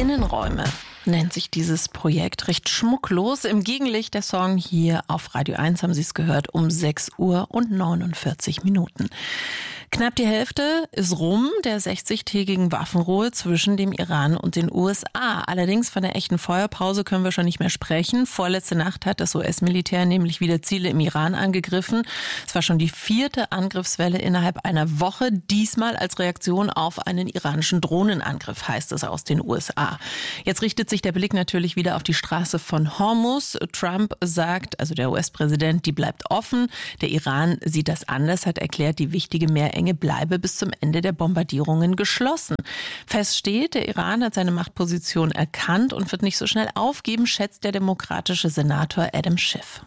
Innenräume nennt sich dieses Projekt. Recht schmucklos. Im Gegenlicht der Song hier auf Radio 1, haben Sie es gehört, um 6:49 Minuten. Knapp die Hälfte ist rum der 60-tägigen Waffenruhe zwischen dem Iran und den USA. Allerdings von der echten Feuerpause können wir schon nicht mehr sprechen. Vorletzte Nacht hat das US-Militär nämlich wieder Ziele im Iran angegriffen. Es war schon die 4. Angriffswelle innerhalb einer Woche. Diesmal als Reaktion auf einen iranischen Drohnenangriff, heißt es aus den USA. Jetzt richtet sich der Blick natürlich wieder auf die Straße von Hormuz. Trump sagt, also der US-Präsident, die bleibt offen. Der Iran sieht das anders, hat erklärt, die wichtige Meerenge bleibe bis zum Ende der Bombardierungen geschlossen. Fest steht, der Iran hat seine Machtposition erkannt und wird nicht so schnell aufgeben, schätzt der demokratische Senator Adam Schiff.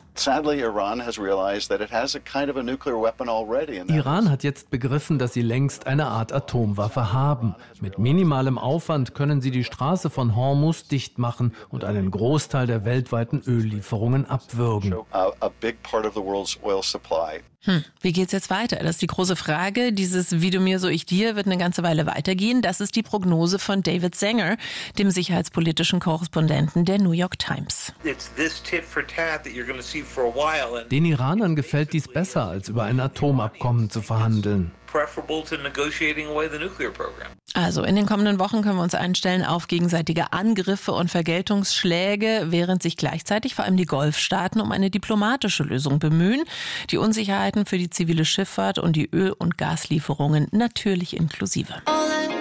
Iran hat jetzt begriffen, dass sie längst eine Art Atomwaffe haben. Mit minimalem Aufwand können sie die Straße von Hormuz dicht machen und einen Großteil der weltweiten Öllieferungen abwürgen. Wie geht's jetzt weiter? Das ist die große Frage. Dieses Wie du mir, so ich dir wird eine ganze Weile weitergehen. Das ist die Prognose von David Sanger, dem sicherheitspolitischen Korrespondenten der New York Times. Den Iranern gefällt dies besser, als über ein Atomabkommen zu verhandeln. Also in den kommenden Wochen können wir uns einstellen auf gegenseitige Angriffe und Vergeltungsschläge, während sich gleichzeitig vor allem die Golfstaaten um eine diplomatische Lösung bemühen. Die Unsicherheiten für die zivile Schifffahrt und die Öl- und Gaslieferungen natürlich inklusive.